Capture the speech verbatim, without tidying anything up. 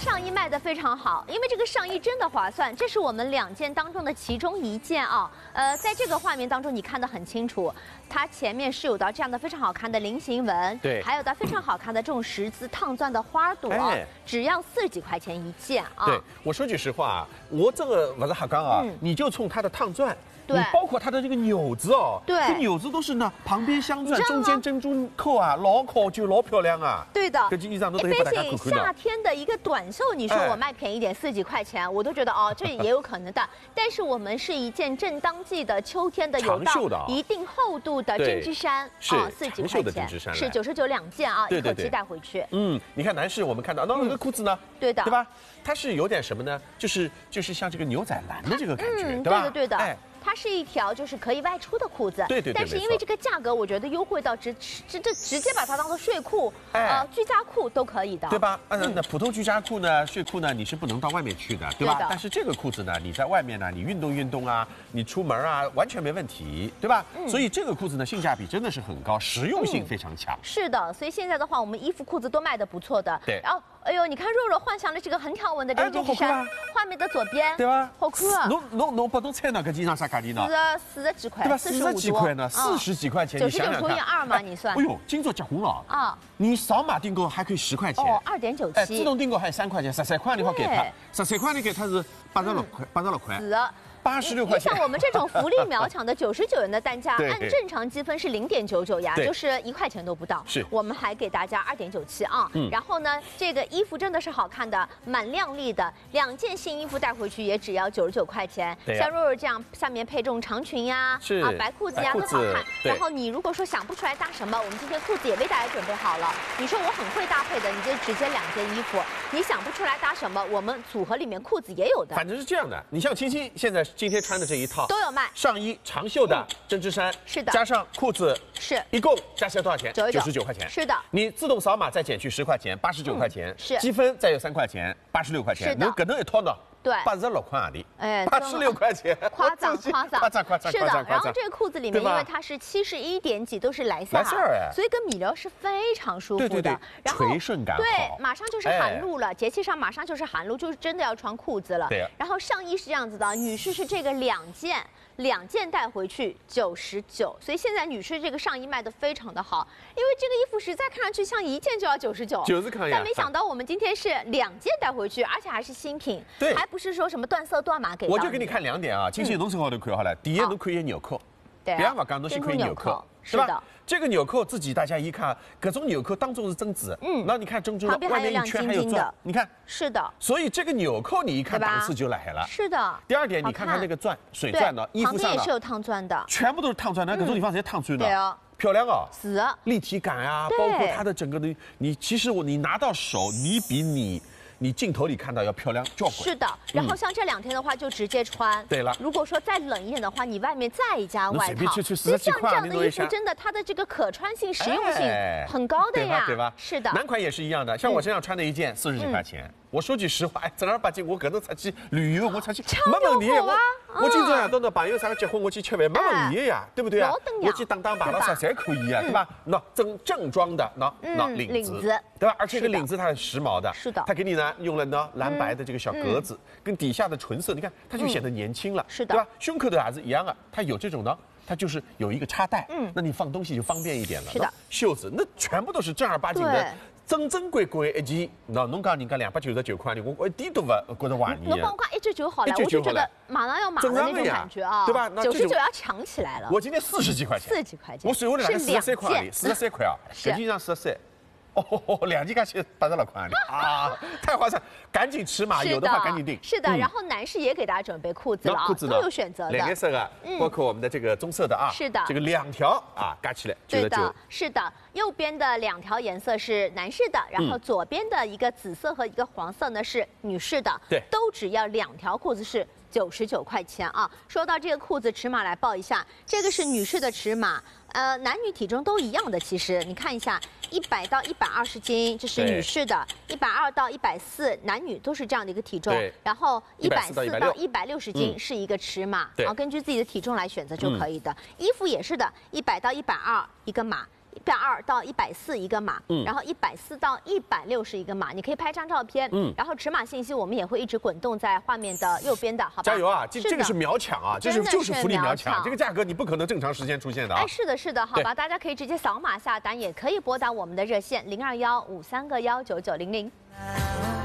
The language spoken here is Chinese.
上衣卖的非常好，因为这个上衣真的划算。这是我们两件当中的其中一件啊。呃，在这个画面当中你看得很清楚，它前面是有到这样的非常好看的菱形纹， 对， 还有到非常好看的这种十字烫钻的花朵，哎、只要四十几块钱一件啊。 对，我说句实话啊，我这个不是哈刚啊，嗯、你就冲它的烫钻。 你包括它的这个纽子哦， 对， 这纽子都是呢，旁边镶钻，中间珍珠扣啊，老考究，老漂亮啊。 对的， 这件衣裳都等于把大家看看的。 夏天的一个短袖，你说我卖便宜点，四十几块钱，我都觉得哦，这也有可能的。但是我们是一件正当季的秋天的有到一定厚度的针织衫，啊，四十几块钱，是九十九两件啊，一口气带回去。 嗯，你看男士，我们看到那那个裤子呢？ 对的， 对吧？它是有点什么呢？就是就是像这个牛仔蓝的这个感觉，对吧？ 对的，对的。哎。 它是一条就是可以外出的裤子， 对对对。 但是因为这个价格，我觉得优惠到直直这直接把它当做睡裤、呃居家裤都可以的， 对吧？嗯，那普通居家裤呢、睡裤呢，你是不能到外面去的，对吧？但是这个裤子呢，你在外面呢，你运动运动啊，你出门啊，完全没问题，对吧？所以这个裤子呢，性价比真的是很高，实用性非常强。 是的，所以现在的话，我们衣服裤子都卖的不错的。 对。 然后，哎呦，你看肉肉换上了这个横条纹的这个针织衫，画面的左边， 对吧？ 好酷啊！ 侬侬侬不侬猜那个经常啥价钿呢？ 四十几块， 对吧？四十几块呢，四十几块钱， 九十九除以二嘛，你算。 哎呦，今朝结婚了啊！你扫码订购还可以十块钱哦，二点九七。 哎，自动订购还有三块钱，十三块你好给他，十三块你给他是八十六块，八十六块。 是。 八十六块钱， 像我们这种福利秒抢的九十九元的单价，按正常积分是零点九九呀，就是一块钱都不到。 是， 我们还给大家二点九七啊。嗯。然后呢，这个衣服真的是好看的，蛮靓丽的，两件新衣服带回去也只要九十九块钱。对。像肉肉这样，下面配这种长裙呀， 是啊，白裤子呀，都好看。然后你如果说想不出来搭什么，我们今天裤子也为大家准备好了。你说我很会搭配的，你就直接两件衣服。你想不出来搭什么，我们组合里面裤子也有的。 反正是这样的，你像青青现在今天穿的这一。 都有卖， 上衣长袖的针织衫是的， 加上裤子是， 一共加起来多少钱？ 九十九块钱。 是的， 你自动扫码再减去十块钱，八十九块钱。 是， 积分再有三块钱，八十六块钱。 是的， 能搁能一套呢？ 对， 八十六块啊的。 哎， 八十六块钱， 夸张夸张夸张夸张。 是的，然后这个裤子里面，因为它是七十一点几，都是莱赛尔，所以跟米料是非常舒服的。 对对对， 然后垂顺感好。 对，马上就是寒露了，节气上马上就是寒露，就是真的要穿裤子了。 对。 然后上衣是这样子的，女士是这个两件。 两件带回去九十九，所以现在女士这个上衣卖的非常的好，因为这个衣服实在看上去像一件就要九十九， 就是可以。 但没想到我们今天是两件带回去，而且还是新品， 对， 还不是说什么断色断码给到。 我就给你看两点啊，今天侬从好头看好了，第一侬可以纽扣， 对， 别不讲侬先可以纽扣， 是吧？ 这个纽扣自己大家一看，各种纽扣当中是针织，嗯，然后你看珍珠旁边外面一圈还有钻，你看， 是的。 所以这个纽扣你一看档次就来了， 是的。 第二点，你看看那个钻，水钻呢，衣服上也是有烫钻的， 全部都是烫钻的，各种地方直接烫出的， 对啊， 漂亮哦， 是立体感啊，包括它的整个的，你其实我你拿到手，你比你。 你镜头里看到要漂亮壮观。 是的，然后像这两天的话就直接穿。 对了， 如果说再冷一点的话，你外面再一加外套。 所以像这样的衣服，真的它的这个可穿性、实用性很高的呀， 对吧？ 是的。 男款也是一样的，像我身上穿的一件四十几块钱。我说句实话，哎，正儿八经我搿能出去旅游，我出去没问题。我我今朝夜到那朋友啥个结婚，我去吃饭没问题呀，对不对啊？我去打打牌了啥侪可以啊，对吧？那正正装的，那那领子，对吧？而且这个领子它是时髦的， 是的。 它给你呢用了呢蓝白的这个小格子，跟底下的纯色，你看它就显得年轻了， 是的， 对吧？胸口的还是一样的，它有这种呢。 它就是有一个插带，嗯，那你放东西就方便一点了。 是的， 袖子那全部都是正儿八经的、正正规规一件。那侬讲人家两百九十九块的，我我一点都不觉得怀疑。 侬帮我挂一九九好了，我就觉得马上要买的那种感觉啊， 对吧？ 九十九要抢起来了。 我今天四十几块钱， 四十几块钱， 我所以我两件四十三块四十三块啊，实际上四十三。 哦，两件加起来八十六块啊，太划算！赶紧尺码，有的话赶紧订。 是的，然后男士也给大家准备裤子了， 裤子都有选择的， 两个色的，包括我们的这个棕色的啊。 是的， 这个两条啊，加起来九十九。 是的，右边的两条颜色是男士的，然后左边的一个紫色和一个黄色呢是女士的， 对， 都只要两条裤子是。 九十九块钱啊！说到这个裤子尺码来报一下，这个是女士的尺码，呃，男女体重都一样的。其实你看一下，一百到一百二十斤，这是女士的；一百二到一百四，男女都是这样的一个体重。然后一百四到一百六十斤是一个尺码，然后根据自己的体重来选择就可以的。衣服也是的，一百到一百二一个码。 一百二到一百四一个码，嗯，然后一百四到一百六十一个码，你可以拍张照片，嗯，然后尺码信息我们也会一直滚动在画面的右边的，好吧？ 加油啊！这这个是秒抢啊，这是就是福利秒抢，这个价格你不可能正常时间出现的啊！ 哎，是的，是的，好吧，大家可以直接扫码下单，也可以拨打我们的热线零二幺五三个幺九九零零。